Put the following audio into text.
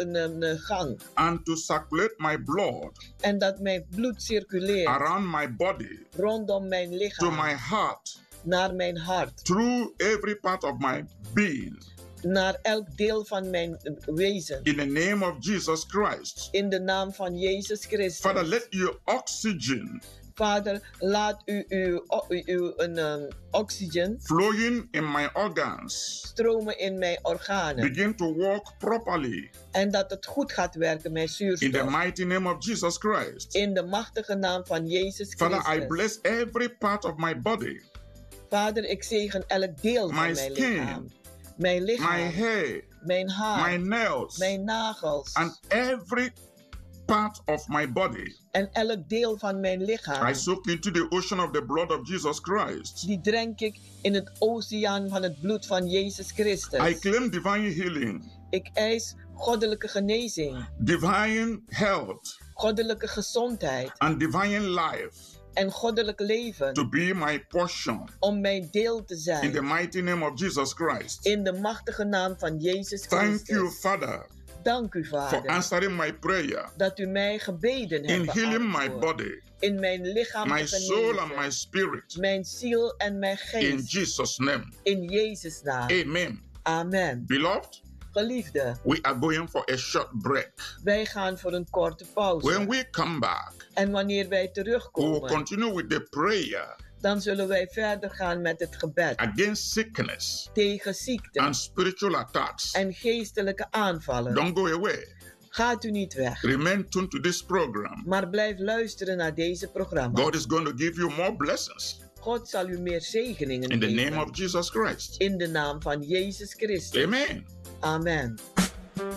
een gang. and to circulate my blood En dat mijn bloed circuleert around my body rondom mijn to lichaam, my heart naar mijn hart, through every part of my being. naar elk deel van mijn wezen. In the name of Jesus Christ. In de naam van Jezus Christus. Father, let your oxygen Vader, laat uw oxygen flowing in my organs stromen in mijn organen. begin to work properly. En dat het goed gaat werken met In the zuurstof. mighty name of Jesus Christ. In de machtige naam van Jezus Father, I Christus. bless every part of my body, Vader, ik zegen elk deel van my mijn skin, lichaam. Mijn my lichaam, hair, mijn haar, my nails, mijn nagels. and every part of my body. En elk deel van mijn lichaam. I soak into the ocean of the blood of Jesus Christ. Die drenk ik in het oceaan van het bloed van Jezus Christus. I claim divine healing, Ik eis goddelijke genezing, divine health, goddelijke gezondheid and divine life en goddelijk leven to be my portion. om mijn deel te In zijn. the mighty name of Jesus Christ. In de machtige naam van Jezus Thank you, Christus. Father, Dank u, for Vader, answering my prayer dat u mij gebeden in hebt healing my beantwoord. body, In mijn lichaam my te soul, and genezen. my spirit. Mijn ziel en mijn In geest. Jesus' name. In Jezus' naam. Amen. Amen. Beloved, Geliefde, we are going for a short break. wij gaan voor een korte pauze. When we come back, En wanneer wij we will terugkomen, continue with the prayer dan zullen wij verder gaan met het gebed against sickness tegen ziekte and spiritual attacks. en geestelijke aanvallen. Don't go away. Gaat u niet weg, Remain tuned to this program. maar blijf luisteren naar deze programma. God is going to give you more blessings God zal u meer zegeningen in the geven. name of Jesus Christ. In de naam van Jezus Christus. Amen. Amen.